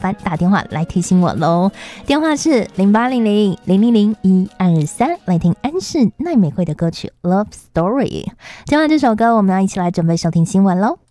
烦打电话来提醒我喽。电话是0800-000-123，来听安室奈美惠的歌曲 Love Story。听完这首歌，我们要一起来准备收听新闻喽。